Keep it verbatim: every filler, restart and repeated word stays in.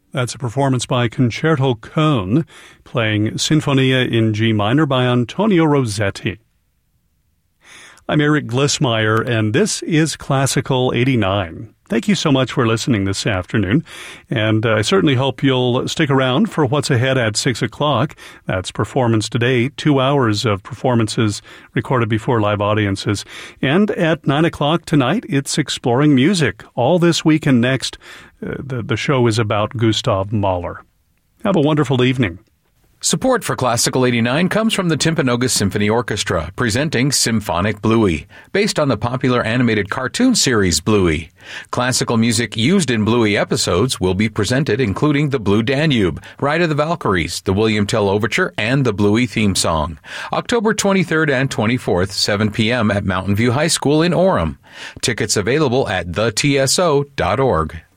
That's a performance by Concerto Cone, playing Sinfonia in G minor by Antonio Rossetti. I'm Eric Glissmeyer, and this is Classical eighty-nine. Thank you so much for listening this afternoon, and I certainly hope you'll stick around for what's ahead at six o'clock. That's Performance Today, two hours of performances recorded before live audiences. And at nine o'clock tonight, it's Exploring Music. All this week and next, uh, the, the show is about Gustav Mahler. Have a wonderful evening. Support for Classical eighty-nine comes from the Timpanogos Symphony Orchestra, presenting Symphonic Bluey, based on the popular animated cartoon series Bluey. Classical music used in Bluey episodes will be presented, including the Blue Danube, Ride of the Valkyries, the William Tell Overture, and the Bluey theme song. October twenty-third and twenty-fourth, seven p.m. at Mountain View High School in Orem. Tickets available at the t s o dot org.